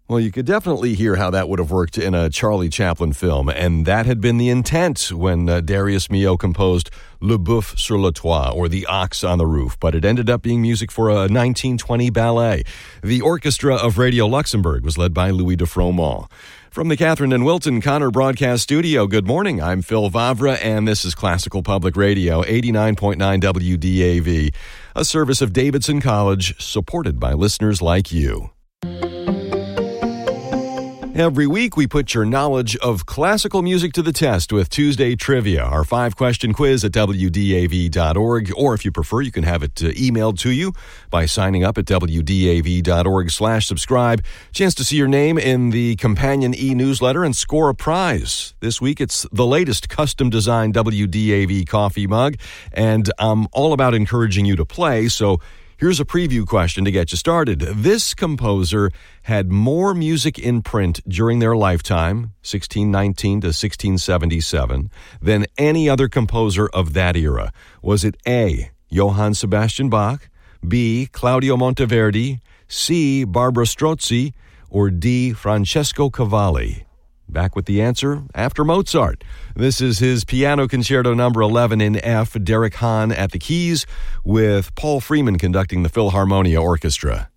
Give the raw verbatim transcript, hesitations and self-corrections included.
Well, you could definitely hear how that would have worked in a Charlie Chaplin film, and that had been the intent when uh, Darius Milhaud composed Le Boeuf sur le Toit, or The Ox on the Roof, but it ended up being music for a nineteen twenty ballet. The orchestra of Radio Luxembourg was led by Louis de Froment. From the Catherine and Wilton Connor Broadcast Studio, good morning. I'm Phil Vavra, and this is Classical Public Radio, eighty-nine point nine W D A V, a service of Davidson College, supported by listeners like you. Every week, we put your knowledge of classical music to the test with Tuesday Trivia, our five-question quiz at W D A V dot org. Or if you prefer, you can have it uh, emailed to you by signing up at W D A V dot org slash subscribe. Chance to see your name in the companion e-newsletter and score a prize. This week, it's the latest custom-designed W D A V coffee mug, and I'm all about encouraging you to play, so here's a preview question to get you started. This composer had more music in print during their lifetime, sixteen nineteen to sixteen seventy-seven, than any other composer of that era. Was it A, Johann Sebastian Bach, B, Claudio Monteverdi, C, Barbara Strozzi, or D, Francesco Cavalli? Back with the answer after Mozart. This is his Piano Concerto number eleven in F, Derek Hahn at the keys, with Paul Freeman conducting the Philharmonia Orchestra.